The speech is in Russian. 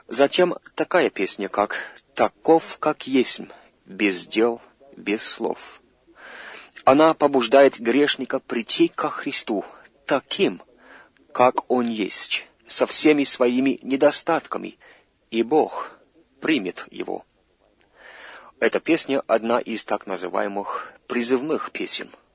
Затем такая песня, как «Таков, как есмь, без дел, без слов». Она побуждает грешника прийти ко Христу таким, как Он есть, со всеми своими недостатками, и Бог примет его. Эта песня одна из так называемых призывных песен.